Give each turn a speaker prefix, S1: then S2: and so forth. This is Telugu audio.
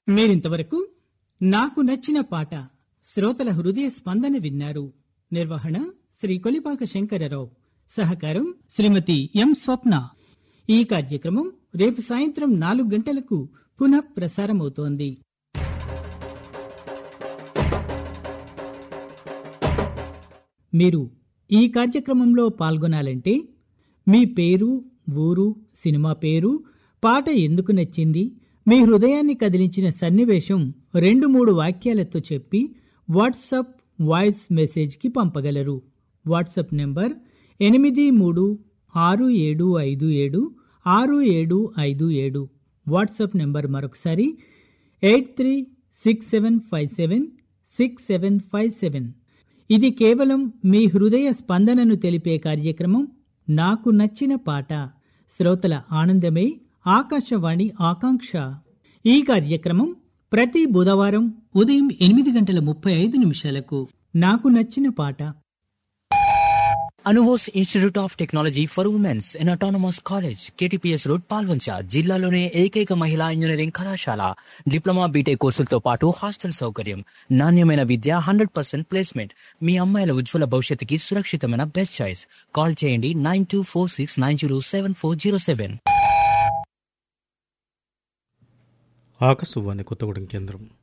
S1: మీరింతవరకు నాకు నచ్చిన పాట శ్రోతల హృదయ స్పందన విన్నారు. నిర్వహణ శ్రీ కొలిపాక శంకరరావు. సహకారం శ్రీమతి ఎం స్వప్న. ఈ కార్యక్రమం రేపు సాయంత్రం 4 గంటలకు పునః ప్రసారమవుతోంది. మీరు ఈ కార్యక్రమంలో పాల్గొనాలంటే మీ పేరు, ఊరు, సినిమా పేరు, పాట ఎందుకు నచ్చింది, మీ హృదయాన్ని కదిలించిన సన్నివేశం 2-3 వాక్యాలతో చెప్పి వాట్సాప్ వాయిస్ మెసేజ్కి పంపగలరు. WhatsApp number 8367576757. వాట్సాప్ నెంబర్ మరొకసారి 8367576757. ఇది కేవలం మీ హృదయ స్పందనను తెలిపే కార్యక్రమం. నాకు నచ్చిన పాట. శ్రోతల ఆనందమే ఆకాశవాణి ఆకాంక్ష. ఈ కార్యక్రమం ప్రతి బుధవారం ఉదయం 8:35 నాకు నచ్చిన పాట.
S2: Anubose institute of technology for women's in autonomous college, KTPS road, Palvancha. జిల్లాలోనే ఏకైక మహిళా ఇంజనీరింగ్ కళాశాల. డిప్లొమా, బీటెక్ కోర్సులతో పాటు హాస్టల్ సౌకర్యం, నాణ్యమైన విద్య, 100% ప్లేస్మెంట్. మీ అమ్మాయిల ఉజ్వల భవిష్యత్తుకి సురక్షితమైన బెస్ట్ చాయిస్. కాల్ చేయండి 9246907407.
S3: ఆకాశవాణి కొత్తగూడెం కేంద్రం.